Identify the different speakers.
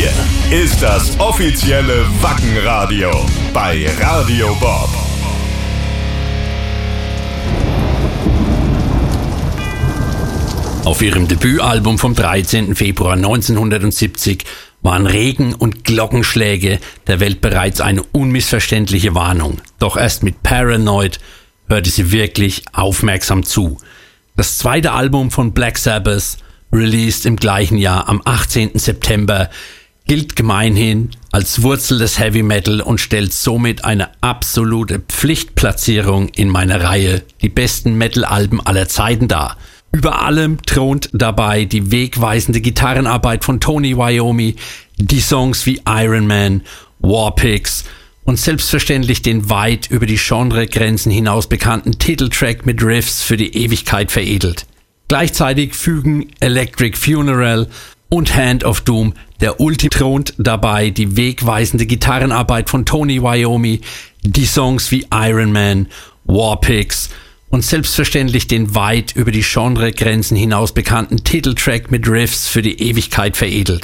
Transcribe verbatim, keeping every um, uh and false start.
Speaker 1: Hier ist das offizielle Wackenradio bei Radio Bob.
Speaker 2: Auf ihrem Debütalbum vom dreizehnten Februar neunzehnhundertsiebzig waren Regen und Glockenschläge der Welt bereits eine unmissverständliche Warnung. Doch erst mit Paranoid hörte sie wirklich aufmerksam zu. Das zweite Album von Black Sabbath, released im gleichen Jahr am achtzehnten September, gilt gemeinhin als Wurzel des Heavy Metal und stellt somit eine absolute Pflichtplatzierung in meiner Reihe die besten Metal-Alben aller Zeiten dar. Über allem thront dabei die wegweisende Gitarrenarbeit von Tony Iommi, die Songs wie Iron Man, Warpigs und selbstverständlich den weit über die Genregrenzen hinaus bekannten Titeltrack mit Riffs für die Ewigkeit veredelt. Gleichzeitig fügen Electric Funeral und Hand of Doom der Ultim thront dabei die wegweisende Gitarrenarbeit von Tony Iommi, die Songs wie Iron Man, Warpigs und selbstverständlich den weit über die Genregrenzen hinaus bekannten Titeltrack mit Riffs für die Ewigkeit veredelt.